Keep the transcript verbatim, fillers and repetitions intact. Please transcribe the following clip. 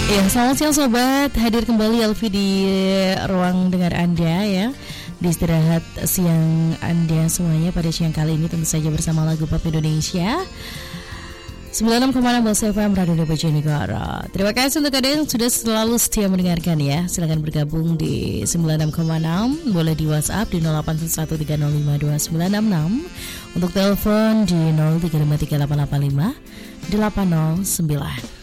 Ya, selamat siang sobat. Hadir kembali Elvi di ruang dengar Anda ya. Di istirahat siang Anda semuanya pada siang kali ini tentu saja bersama lagu pop Indonesia sembilan puluh enam koma enam F M Radio Bojonegoro. Terima kasih untuk kalian yang sudah selalu setia mendengarkan ya. Silakan bergabung di sembilan puluh enam koma enam, boleh di WhatsApp di nol delapan satu tiga nol lima dua sembilan enam enam, untuk telepon di nol tiga lima tiga delapan delapan lima delapan nol sembilan.